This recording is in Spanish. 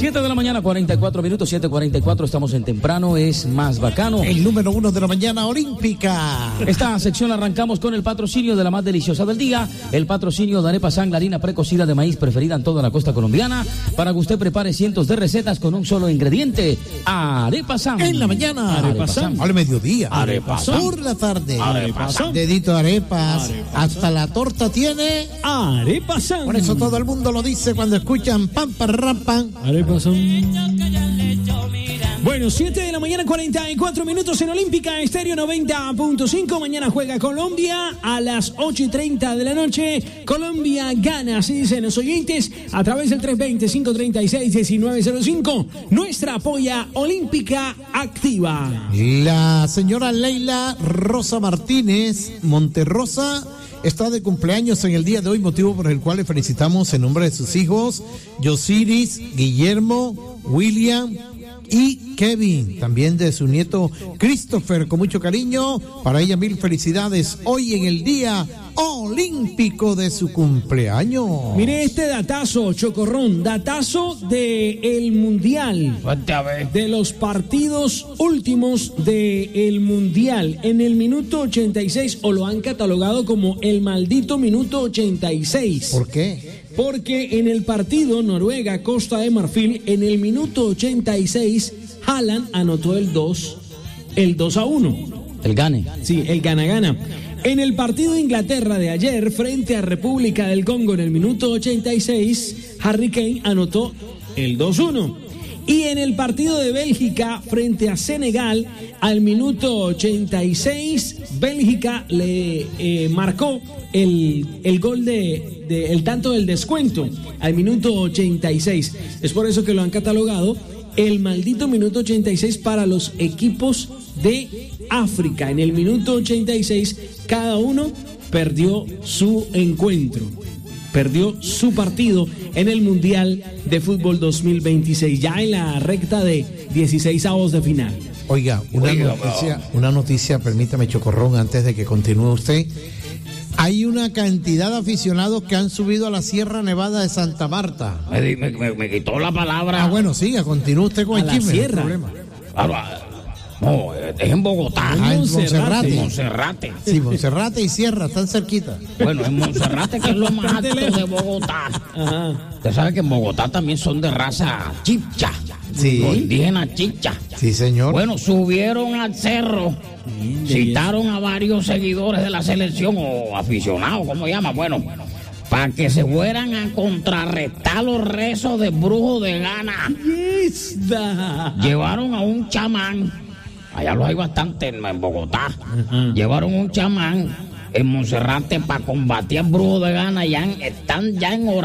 7 de la mañana, 44 minutos, 7:44, estamos en Temprano es Más Bacano. El número 1 de la mañana olímpica. Esta sección la arrancamos con el patrocinio de la más deliciosa del día, el patrocinio de Arepa San, la harina precocida de maíz preferida en toda la costa colombiana, para que usted prepare cientos de recetas con un solo ingrediente. Arepa San. En la mañana, Arepa San. Al mediodía, Arepa San. por la tarde, Arepa San. dedito arepas, hasta la torta tiene Arepa San. Por eso todo el mundo lo dice cuando escuchan pam, parram, pam. Arepa San. Bueno, 7 de la mañana, 44 minutos en Olímpica Estéreo 90.5. Mañana juega Colombia a las 8:30 de la noche. Colombia gana, así dicen los oyentes, a través del 320-536-1905. Nuestra polla olímpica activa. La señora Leila Rosa Martínez Monterrosa está de cumpleaños en el día de hoy, motivo por el cual le felicitamos en nombre de sus hijos, Yosiris, Guillermo, William y Kevin, también de su nieto Christopher, con mucho cariño. Para ella 1000 felicidades hoy en el día olímpico de su cumpleaños. Mire este datazo, Chocorrón, datazo del Mundial, de los partidos últimos del Mundial, en el minuto 86, o lo han catalogado como el maldito minuto 86. ¿Por qué? Porque en el partido Noruega-Costa de Marfil, en el minuto 86, Haaland anotó el 2-1. El gane. Sí, el gana-gana. En el partido de Inglaterra de ayer, frente a República del Congo, en el minuto 86, Harry Kane anotó el 2-1. Y en el partido de Bélgica frente a Senegal, al minuto 86, Bélgica le marcó el gol el tanto del descuento al minuto 86. Es por eso que lo han catalogado el maldito minuto 86 para los equipos de África. En el minuto 86, cada uno perdió su encuentro, perdió su partido en el Mundial de Fútbol 2026, ya en la recta de 16avos de final. Oiga, una noticia, permítame, Chocorrón, antes de que continúe usted. Hay una cantidad de aficionados que han subido a la Sierra Nevada de Santa Marta. Me quitó la palabra. Bueno, siga, continúe usted con el chisme. Sierra. No, es en Bogotá. En Monserrate. Monserrate. Sí, Monserrate y Sierra están cerquita. Bueno, en Monserrate, que es lo más alto de Bogotá. Ajá. Usted sabe que en Bogotá también son de raza chicha. Sí. Los indígenas chicha. Sí, señor. Bueno, subieron al cerro, citaron a varios seguidores de la selección o aficionados, ¿cómo se llama? Bueno, para que se fueran a contrarrestar los rezos de brujo de Gana. Llevaron a un chamán, allá los hay bastante en Bogotá. Llevaron un chamán en Monserrate para combatir al brujo de Gana, están ya en oración.